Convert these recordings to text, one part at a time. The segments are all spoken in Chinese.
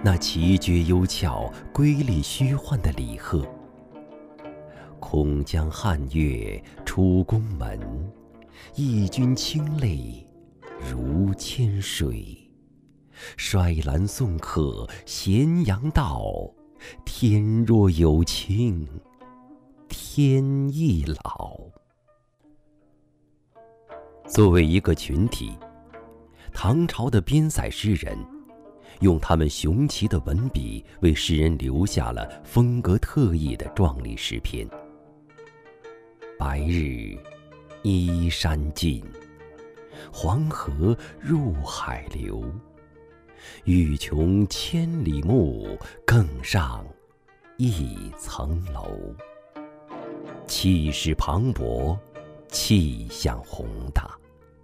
那奇绝幽峭、瑰丽虚幻的李贺。空江汉月出宫门，义军清泪如千水。衰兰送客咸阳道，天若有情天亦老。作为一个群体，唐朝的边塞诗人用他们雄奇的文笔为世人留下了风格特异的壮丽诗篇。白日依山尽，黄河入海流。欲穷千里目，更上一层楼。气势磅礴，气象宏大。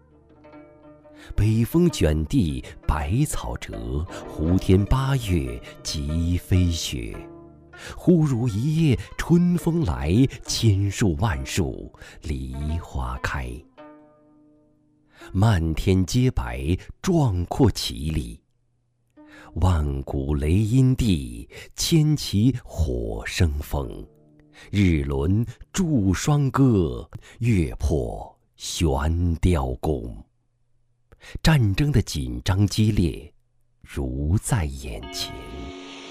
北风卷地百草折，胡天八月即飞雪。忽如一夜春风来，千树万树梨花开。漫天皆白，壮阔绮丽。万古雷音地，千骑火生风。日轮祝双歌，月破悬雕弓。战争的紧张激烈，如在眼前。